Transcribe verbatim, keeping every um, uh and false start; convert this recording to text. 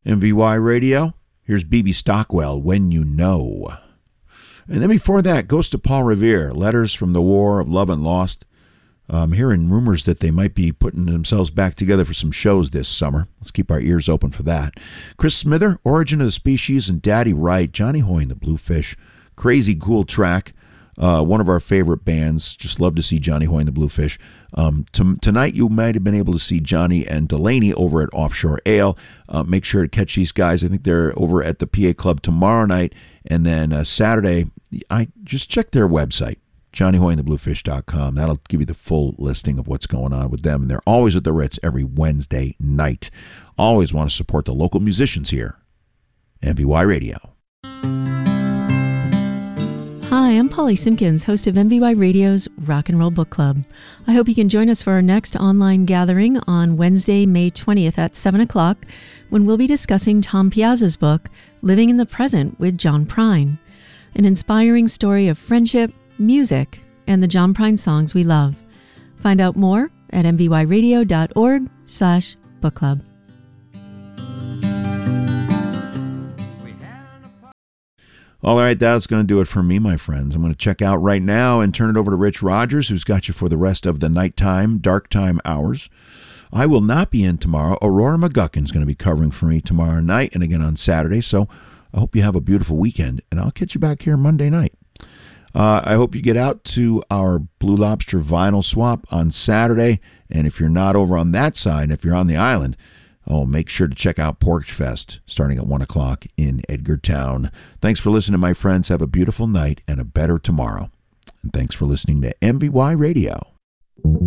M V Y Radio. Here's B B Stockwell, When You Know. And then before that, Ghost of Paul Revere, Letters from the War of Love and Lost. I'm hearing rumors that they might be putting themselves back together for some shows this summer. Let's keep our ears open for that. Chris Smither, Origin of the Species, and Daddy Wright, Johnny Hoy and the Bluefish. Crazy cool track. Uh, one of our favorite bands. Just love to see Johnny Hoy and the Bluefish. Um, t- tonight you might have been able to see Johnny and Delaney over at Offshore Ale. Uh, make sure to catch these guys. I think they're over at the P A Club tomorrow night. And then uh, Saturday, I just check their website, johnny hoy and the bluefish dot com. That'll give you the full listing of what's going on with them. And they're always at the Ritz every Wednesday night. Always want to support the local musicians here. M V Y Radio. Hi, I'm Polly Simpkins, host of M V Y Radio's Rock and Roll Book Club. I hope you can join us for our next online gathering on Wednesday, May twentieth at seven o'clock, when we'll be discussing Tom Piazza's book, Living in the Present with John Prine, an inspiring story of friendship, music, and the John Prine songs we love. Find out more at m v y radio dot org slash book club. All right, that's going to do it for me, my friends. I'm going to check out right now and turn it over to Rich Rogers, who's got you for the rest of the nighttime, dark time hours. I will not be in tomorrow. Aurora McGuckin's going to be covering for me tomorrow night and again on Saturday, so I hope you have a beautiful weekend, and I'll catch you back here Monday night. Uh, I hope you get out to our Blue Lobster vinyl swap on Saturday, and if you're not over on that side, if you're on the island, oh, make sure to check out Porch Fest starting at one o'clock in Edgartown. Thanks for listening, my friends. Have a beautiful night and a better tomorrow. And thanks for listening to M V Y Radio.